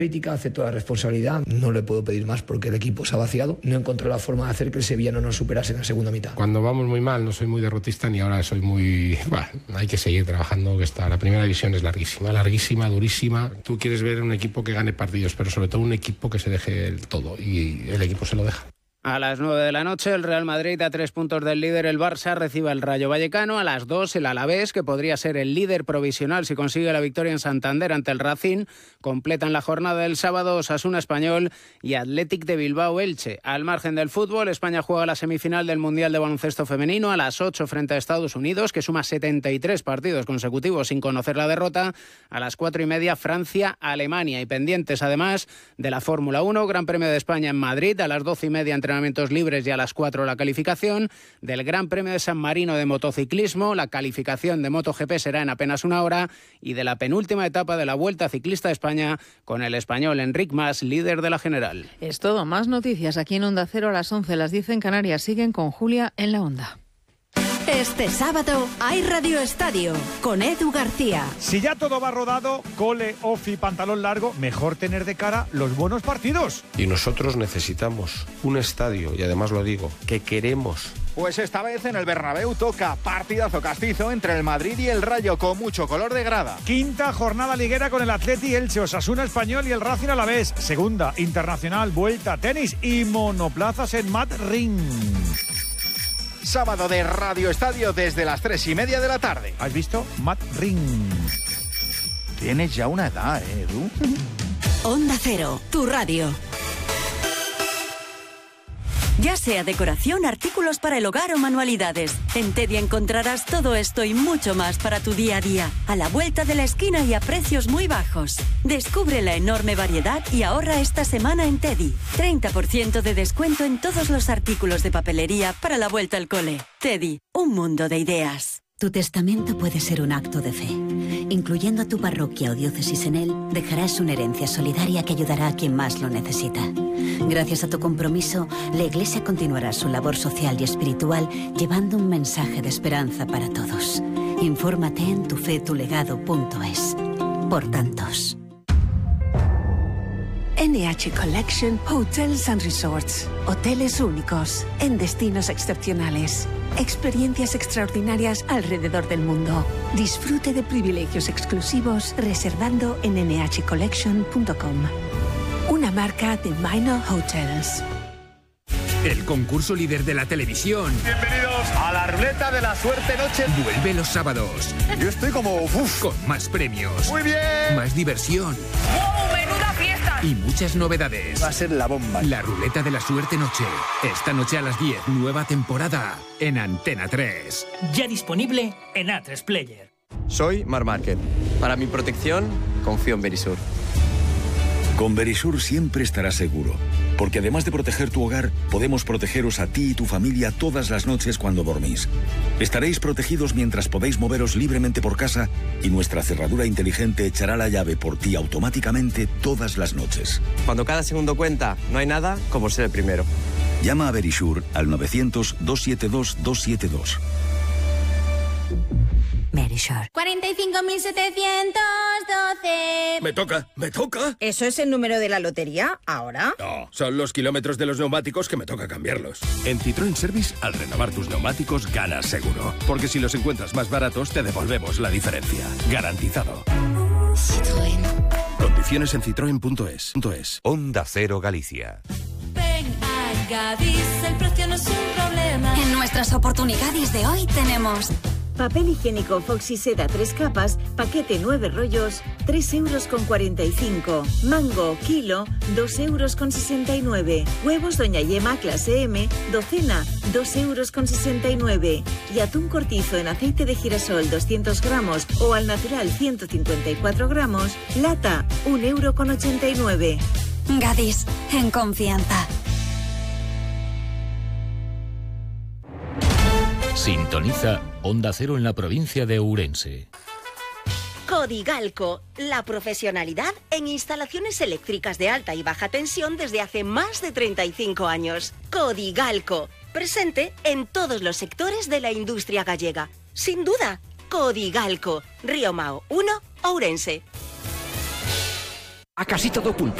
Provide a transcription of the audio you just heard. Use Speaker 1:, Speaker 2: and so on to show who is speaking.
Speaker 1: Crítica, acepto la responsabilidad, no le puedo pedir más porque el equipo se ha vaciado, no encontré la forma de hacer que el Sevilla no nos superase en la segunda mitad.
Speaker 2: Cuando vamos muy mal no soy muy derrotista ni ahora soy muy... Bueno, hay que seguir trabajando, que la primera división es larguísima, durísima. Tú quieres ver un equipo que gane partidos, pero sobre todo un equipo que se deje el todo y el equipo se lo deja.
Speaker 3: A las 9 de la noche, el Real Madrid a 3 puntos del líder, el Barça recibe al Rayo Vallecano. A las 2, el Alavés, que podría ser el líder provisional si consigue la victoria en Santander ante el Racing. Completan la jornada del sábado Osasuna Español y Athletic de Bilbao Elche. Al margen del fútbol, España juega la semifinal del Mundial de Baloncesto Femenino a las 8 frente a Estados Unidos, que suma 73 partidos consecutivos sin conocer la derrota. A las 4:30, Francia-Alemania. Y pendientes además de la Fórmula 1, Gran Premio de España en Madrid. A las 12:30, entrenamientos libres y a las 4 la calificación. Del Gran Premio de San Marino de motociclismo, la calificación de MotoGP será en apenas una hora. Y de la penúltima etapa de la Vuelta Ciclista a España, con el español Enric Mas, líder de la general.
Speaker 4: Es todo. Más noticias aquí en Onda Cero a las 11, las 10 en Canarias. Siguen con Julia en la Onda.
Speaker 5: Este sábado hay Radio Estadio con Edu García.
Speaker 6: Si ya todo va rodado, cole, ofi, pantalón largo, mejor tener de cara los buenos partidos.
Speaker 2: Y nosotros necesitamos un estadio, y además lo digo, que queremos.
Speaker 7: Pues esta vez en el Bernabéu toca partidazo castizo entre el Madrid y el Rayo con mucho color de grada.
Speaker 6: Quinta jornada liguera con el Atleti, Elche, Osasuna Español y el Racing Alavés. Segunda, internacional, vuelta, tenis y monoplazas en Madrid.
Speaker 7: Sábado de Radio Estadio desde las 3:30 de la tarde.
Speaker 6: ¿Has visto? Madrid.
Speaker 7: Tienes ya una edad, Edu.
Speaker 5: Onda Cero, tu radio. Ya sea decoración, artículos para el hogar o manualidades. En Teddy encontrarás todo esto y mucho más para tu día a día. A la vuelta de la esquina y a precios muy bajos. Descubre la enorme variedad y ahorra esta semana en Teddy. 30% de descuento en todos los artículos de papelería para la vuelta al cole. Teddy, un mundo de ideas.
Speaker 8: Tu testamento puede ser un acto de fe. Incluyendo a tu parroquia o diócesis en él, dejarás una herencia solidaria que ayudará a quien más lo necesita. Gracias a tu compromiso, la Iglesia continuará su labor social y espiritual llevando un mensaje de esperanza para todos. Infórmate en tufetulegado.es. Por tantos.
Speaker 9: NH Collection Hotels and Resorts. Hoteles únicos, en destinos excepcionales. Experiencias extraordinarias alrededor del mundo. Disfrute de privilegios exclusivos reservando en nhcollection.com. Una marca de Minor Hotels.
Speaker 10: El concurso líder de la televisión.
Speaker 7: Bienvenidos a la ruleta de la suerte noche.
Speaker 10: Vuelve los sábados.
Speaker 7: Yo estoy como...
Speaker 10: Con más premios.
Speaker 7: Muy bien.
Speaker 10: Más diversión.
Speaker 11: ¡Wow! ¡Menuda fiesta!
Speaker 10: Y muchas novedades.
Speaker 7: Va a ser la bomba.
Speaker 10: La ruleta de la suerte noche. Esta noche a las 10, nueva temporada. En Antena 3.
Speaker 12: Ya disponible en A3 Player.
Speaker 13: Soy Marc Márquez. Para mi protección, confío en Verisur.
Speaker 14: Con Verisur siempre estarás seguro, porque además de proteger tu hogar, podemos protegeros a ti y tu familia todas las noches cuando dormís. Estaréis protegidos mientras podéis moveros libremente por casa y nuestra cerradura inteligente echará la llave por ti automáticamente todas las noches.
Speaker 13: Cuando cada segundo cuenta, no hay nada como ser el primero.
Speaker 14: Llama a Verisur al 900-272-272.
Speaker 8: Verisur.
Speaker 15: 45.712.
Speaker 16: Me toca.
Speaker 15: ¿Eso es el número de la lotería? ¿Ahora?
Speaker 16: No, son los kilómetros de los neumáticos que me toca cambiarlos.
Speaker 17: En Citroën Service, al renovar tus neumáticos, ganas seguro. Porque si los encuentras más baratos, te devolvemos la diferencia. Garantizado.
Speaker 18: Citroën.
Speaker 17: Condiciones en citroen.es.
Speaker 19: Onda Cero Galicia.
Speaker 18: Ven a Gadis, el precio no es un problema.
Speaker 20: En nuestras oportunidades de hoy tenemos...
Speaker 5: Papel higiénico Foxy Seda 3 capas, paquete 9 rollos, 3,45 €. Mango, kilo, 2,69 €. Huevos Doña Yema clase M, docena, 2,69 €. Y atún cortizo en aceite de girasol 200 gramos o al natural 154 gramos, lata, 1,89 €.
Speaker 20: Gadis, en confianza.
Speaker 11: Sintoniza Onda Cero en la provincia de Ourense.
Speaker 1: Codigalco, la profesionalidad en instalaciones eléctricas de alta y baja tensión desde hace más de 35 años. Codigalco, presente en todos los sectores de la industria gallega. Sin duda, Codigalco, Río Mao 1, Ourense.
Speaker 19: A casi todo pulpo.